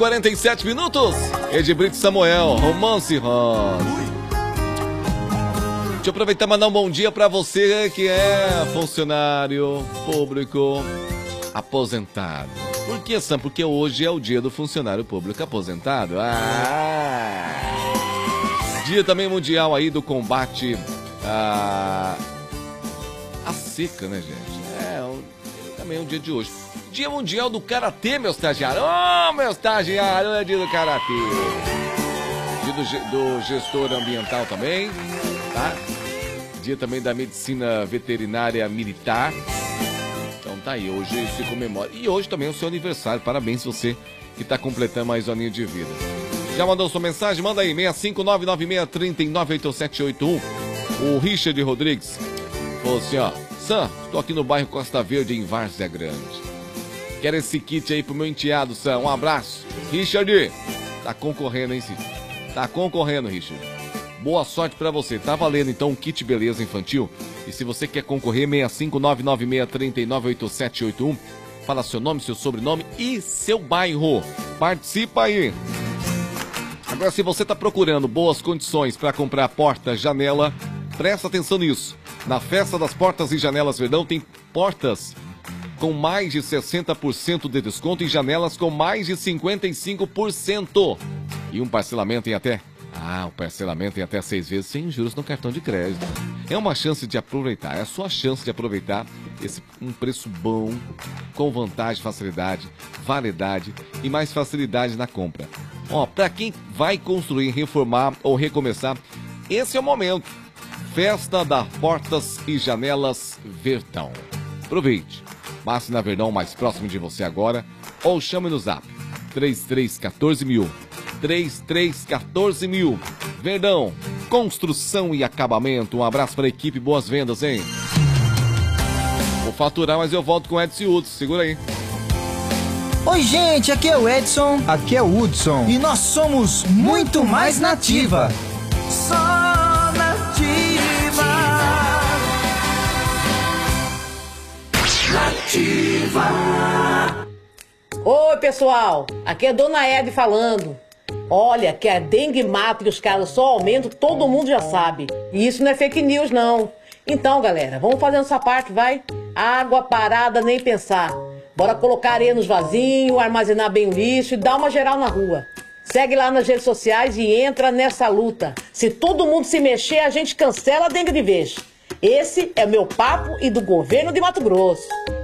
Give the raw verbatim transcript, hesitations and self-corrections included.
quarenta e sete minutos. Edbrito Samuel, Romance Rose. Deixa eu aproveitar e mandar um bom dia pra você que é funcionário público aposentado. Por que, Sam? Porque hoje é o dia do funcionário público aposentado. Ah! Dia também mundial aí do combate à, à seca, né, gente? É, também é o dia de hoje. Dia mundial do karatê, meu estagiário. Oh, meu estagiário, é dia do karatê. Dia do, do gestor ambiental também, tá? Dia também da medicina veterinária militar. Então tá aí, hoje se comemora. E hoje também é o seu aniversário. Parabéns você que tá completando mais um aninho de vida. Já mandou sua mensagem? Manda aí, seis cinco nove nove seis três nove oito sete oito um. O Richard Rodrigues falou assim, ó. Sam, estou aqui no bairro Costa Verde, em Várzea Grande. Quero esse kit aí pro meu enteado, Sam. Um abraço. Richard, tá concorrendo, hein, Cid? Tá concorrendo, Richard. Boa sorte pra você. Tá valendo, então, um kit beleza infantil. E se você quer concorrer, seis cinco nove nove seis três nove oito sete oito um. Fala seu nome, seu sobrenome e seu bairro. Participa aí. Agora, se você tá procurando boas condições para comprar porta, janela, presta atenção nisso. Na Festa das Portas e Janelas Verdão tem portas com mais de sessenta por cento de desconto e janelas com mais de cinquenta e cinco por cento. E um parcelamento em até... Ah, o parcelamento em até seis vezes sem juros no cartão de crédito. É uma chance de aproveitar, é a sua chance de aproveitar esse um preço bom, com vantagem, facilidade, validade e mais facilidade na compra. Ó, para quem vai construir, reformar ou recomeçar, esse é o momento. Festa das Portas e Janelas Verdão. Aproveite. Passe na Verdão mais próximo de você agora ou chame no zap três três um quatro mil. três três um quatro mil. Verdão, construção e acabamento. Um abraço para a equipe, boas vendas, hein? Vou faturar, mas eu volto com o Edson Hudson. Segura aí. Oi, gente, aqui é o Edson. Aqui é o Hudson. E nós somos muito mais nativa. Só nativa. Nativa. Oi, pessoal. Aqui é Dona Ed falando. Olha, que a dengue mata e os casos só aumentam, todo mundo já sabe. E isso não é fake news, não. Então, galera, vamos fazer essa parte, vai? Água parada, nem pensar. Bora colocar areia nos vasinhos, armazenar bem o lixo e dar uma geral na rua. Segue lá nas redes sociais e entra nessa luta. Se todo mundo se mexer, a gente cancela a dengue de vez. Esse é o meu papo e do governo de Mato Grosso.